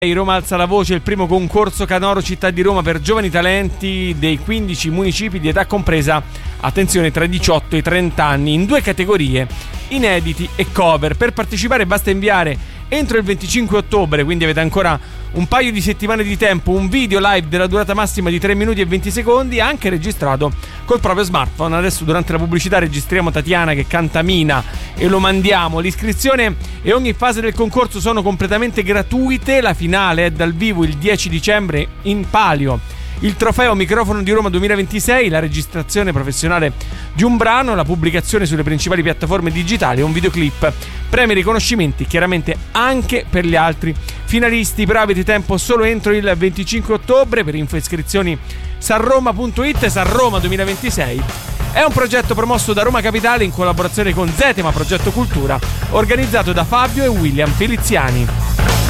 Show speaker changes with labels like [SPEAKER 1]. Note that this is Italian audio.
[SPEAKER 1] Roma alza la voce, il primo concorso Canoro Città di Roma per giovani talenti dei 15 municipi di età compresa, attenzione, tra i 18 e i 30 anni, in 2 categorie, inediti e cover. Per partecipare basta inviare entro il 25 ottobre, quindi avete ancora un paio di settimane di tempo, un video live della durata massima di 3 minuti e 20 secondi, anche registrato col proprio smartphone. Adesso durante la pubblicità registriamo Tatiana che canta Mina e lo mandiamo. L'iscrizione e ogni fase del concorso sono completamente gratuite. La finale è dal vivo il 10 dicembre in palio il trofeo Microfono di Roma 2026, la registrazione professionale di un brano, la pubblicazione sulle principali piattaforme digitali e un videoclip. Premi e riconoscimenti chiaramente anche per gli altri finalisti, però avete tempo solo entro il 25 ottobre. Per info e iscrizioni sanroma.it. Sanroma 2026 è un progetto promosso da Roma Capitale in collaborazione con Zetema Progetto Cultura, organizzato da Fabio e William Feliziani.